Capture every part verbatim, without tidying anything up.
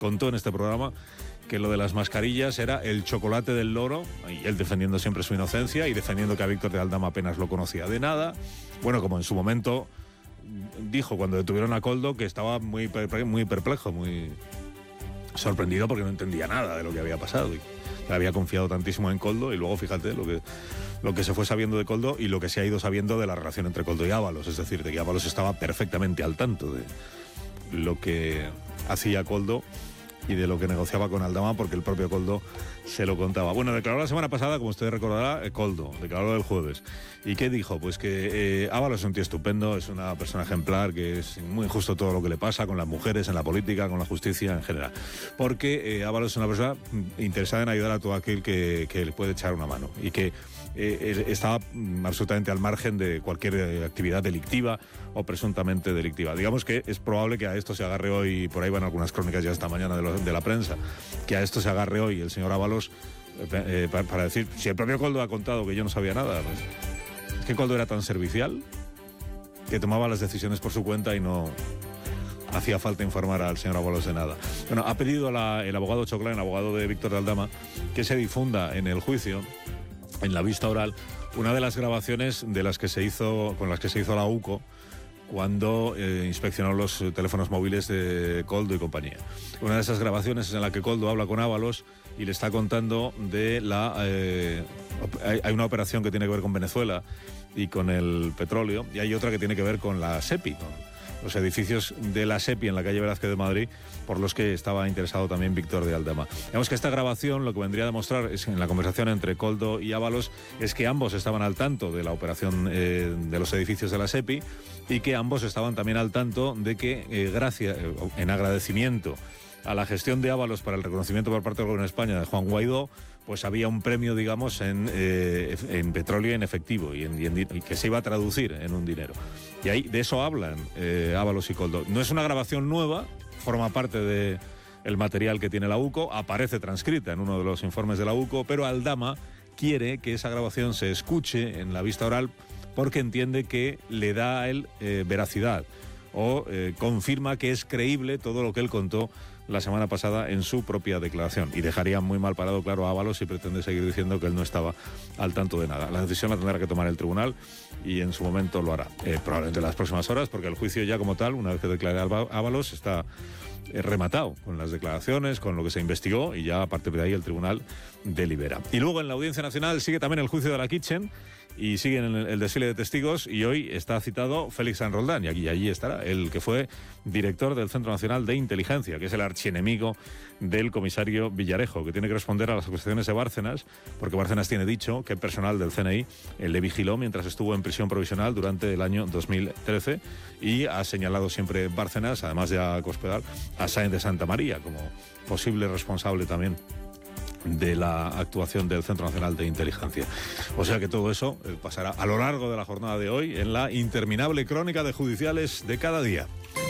contó en este programa que lo de las mascarillas era el chocolate del loro, y él defendiendo siempre su inocencia y defendiendo que a Víctor de Aldama apenas lo conocía de nada. Bueno, como en su momento dijo cuando detuvieron a Koldo, que estaba muy, muy perplejo, muy sorprendido porque no entendía nada de lo que había pasado. Y que había confiado tantísimo en Koldo y luego fíjate lo que, lo que se fue sabiendo de Koldo y lo que se ha ido sabiendo de la relación entre Koldo y Ábalos. Es decir, de que Ábalos estaba perfectamente al tanto de lo que hacía Koldo y de lo que negociaba con Aldama, porque el propio Koldo se lo contaba. Bueno, declaró la semana pasada, como usted recordará, Koldo, declaró el jueves. ¿Y qué dijo? Pues que eh, Ábalos es un tío estupendo, es una persona ejemplar, que es muy injusto todo lo que le pasa con las mujeres, en la política, con la justicia en general. Porque eh, Ábalos es una persona interesada en ayudar a todo aquel que, que le puede echar una mano y que eh, estaba absolutamente al margen de cualquier eh, actividad delictiva o presuntamente delictiva. Digamos que es probable que a esto se agarre hoy, por ahí van algunas crónicas ya esta mañana de, lo, de la prensa, que a esto se agarre hoy el señor Ábalos eh, para, para decir, si el propio Koldo ha contado que yo no sabía nada, pues, es que Koldo era tan servicial que tomaba las decisiones por su cuenta y no hacía falta informar al señor Ábalos de nada. Bueno, ha pedido la, el abogado Choclán, el abogado de Víctor de Aldama, que se difunda en el juicio, en la vista oral, una de las grabaciones de las que se hizo, con las que se hizo la U C O cuando eh, inspeccionó los teléfonos móviles de Koldo y compañía. Una de esas grabaciones es en la que Koldo habla con Ábalos y le está contando de la... Eh, hay, hay una operación que tiene que ver con Venezuela y con el petróleo, y hay otra que tiene que ver con la SEPI, con los edificios de la SEPI en la calle Velázquez de Madrid, por los que estaba interesado también Víctor de Aldama. Digamos que esta grabación lo que vendría a demostrar es, en la conversación entre Koldo y Ábalos, es que ambos estaban al tanto de la operación eh, de los edificios de la SEPI y que ambos estaban también al tanto de que, eh, gracias, eh, en agradecimiento a la gestión de Ábalos para el reconocimiento por parte del Gobierno de España de Juan Guaidó, pues había un premio, digamos, en, eh, en petróleo en efectivo y, en, y, en, y que se iba a traducir en un dinero. Y ahí de eso hablan eh, Ábalos y Koldo. No es una grabación nueva, forma parte de el material que tiene la U C O, aparece transcrita en uno de los informes de la U C O, pero Aldama quiere que esa grabación se escuche en la vista oral porque entiende que le da a él eh, veracidad o eh, confirma que es creíble todo lo que él contó la semana pasada en su propia declaración, y dejaría muy mal parado, claro, a Ábalos si pretende seguir diciendo que él no estaba al tanto de nada. La decisión la tendrá que tomar el tribunal y en su momento lo hará, eh, probablemente en las próximas horas, porque el juicio ya como tal, una vez que declare a Ábalos, está eh, rematado con las declaraciones, con lo que se investigó, y ya a partir de ahí el tribunal delibera. Y luego en la Audiencia Nacional sigue también el juicio de la Kitchen y sigue en el, el desfile de testigos, y hoy está citado Félix San Roldán, y aquí, allí estará el que fue director del Centro Nacional de Inteligencia, que es el archienemigo del comisario Villarejo, que tiene que responder a las acusaciones de Bárcenas, porque Bárcenas tiene dicho que personal del C N I eh, le vigiló mientras estuvo en prisión provisional durante el año dos mil trece, y ha señalado siempre Bárcenas, además de a Cospedal, a Sáenz de Santa María como posible responsable también de la actuación del Centro Nacional de Inteligencia. O sea que todo eso eh, pasará a lo largo de la jornada de hoy en la interminable crónica de judiciales de cada día.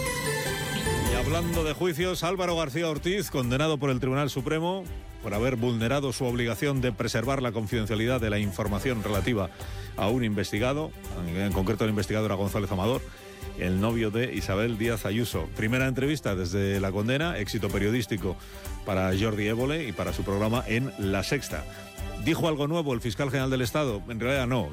Y hablando de juicios, Álvaro García Ortiz, condenado por el Tribunal Supremo por haber vulnerado su obligación de preservar la confidencialidad de la información relativa a un investigado, en concreto el investigador era González Amador, el novio de Isabel Díaz Ayuso. Primera entrevista desde la condena, éxito periodístico para Jordi Évole y para su programa en La Sexta. ¿Dijo algo nuevo el fiscal general del Estado? En realidad no.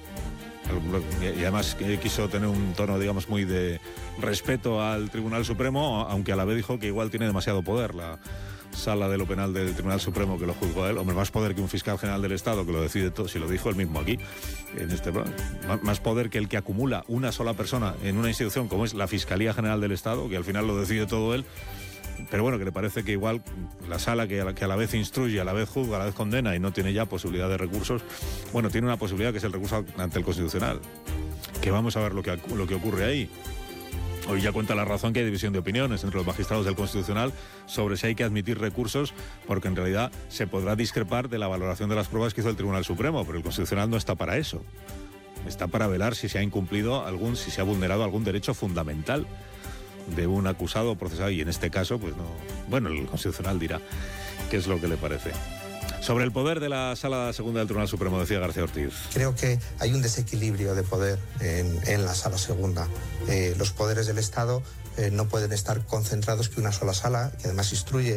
Y además quiso tener un tono, digamos, muy de respeto al Tribunal Supremo, aunque a la vez dijo que igual tiene demasiado poder la Sala de lo Penal del Tribunal Supremo que lo juzgó a él. Hombre, más poder que un fiscal general del Estado que lo decide todo, si lo dijo él mismo aquí, en este más poder que el que acumula una sola persona en una institución como es la Fiscalía General del Estado, que al final lo decide todo él. Pero bueno, que le parece que igual la sala que a la, que a la vez instruye, a la vez juzga, a la vez condena y no tiene ya posibilidad de recursos, bueno, tiene una posibilidad que es el recurso ante el Constitucional. Que vamos a ver lo que, lo que ocurre ahí. Hoy ya cuenta La Razón que hay división de opiniones entre los magistrados del Constitucional sobre si hay que admitir recursos, porque en realidad se podrá discrepar de la valoración de las pruebas que hizo el Tribunal Supremo, pero el Constitucional no está para eso. Está para velar si se ha incumplido algún, si se ha vulnerado algún derecho fundamental de un acusado o procesado, y en este caso, pues no. Bueno, el Constitucional dirá qué es lo que le parece. Sobre el poder de la Sala Segunda del Tribunal Supremo, decía García Ortiz. Creo que hay un desequilibrio de poder en, en la Sala Segunda. Eh, los poderes del Estado eh, no pueden estar concentrados que una sola sala, que además instruye